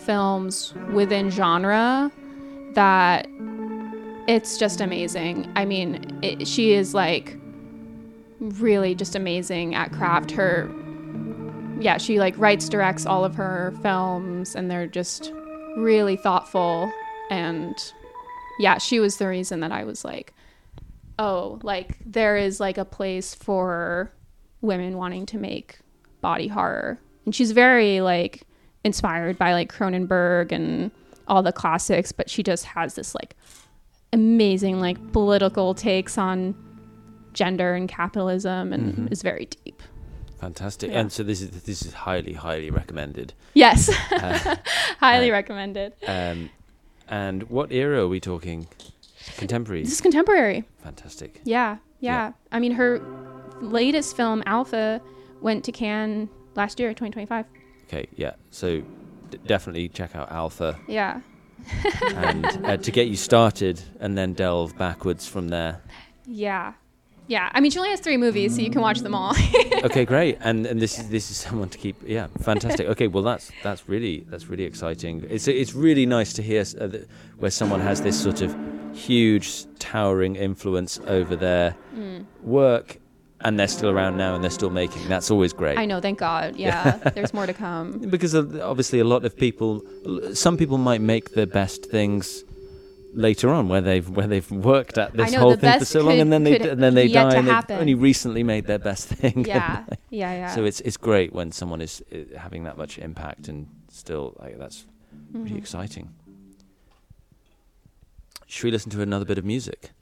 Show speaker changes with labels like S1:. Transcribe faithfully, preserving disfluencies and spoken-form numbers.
S1: films within genre that it's just amazing. I mean, it, she is like really just amazing at craft. Her, yeah, she like writes, directs all of her films, and they're just really thoughtful. And yeah, she was the reason that I was like, oh, like there is like a place for women wanting to make body horror. And she's very like inspired by like Cronenberg and all the classics, but she just has this like amazing like political takes on gender and capitalism, and mm-hmm. is very deep.
S2: Fantastic.
S1: Yeah.
S2: And so this is this is highly highly recommended.
S1: Yes.
S2: uh,
S1: highly
S2: uh,
S1: recommended.
S2: Um and what era are we talking? Contemporary?
S1: This is contemporary.
S2: Fantastic.
S1: Yeah, yeah
S2: Yeah.
S1: I mean, her latest film Alpha went to Cannes last year, twenty twenty-five.
S2: Okay, yeah, so d- definitely check out Alpha.
S1: Yeah.
S2: and uh, to get you started and then delve backwards from there.
S1: Yeah. Yeah. I mean, she only has three movies, so you can watch them all.
S2: Okay, great. And and this
S1: Yeah.
S2: is this is someone to keep. Yeah, fantastic. Okay, well that's that's really that's really exciting. It's it's really nice to hear uh, th- where someone has this sort of huge towering influence over their
S1: Mm.
S2: work, and they're still around now and they're still making. That's always great.
S1: I know, thank God. Yeah. There's more to come.
S2: Because uh, obviously a lot of people, some people might make their best things later on, where they've where they've worked at this
S1: I know,
S2: whole
S1: the
S2: thing for
S1: best
S2: so long,
S1: could-
S2: and then they
S1: could
S2: and then they
S1: yet
S2: die,
S1: to
S2: and they've
S1: happen.
S2: only recently made their best thing.
S1: Yeah. Yeah, yeah.
S2: So it's it's great when someone is uh, having that much impact and still like that's really
S1: Mhm.
S2: exciting. Should we listen to another bit of music?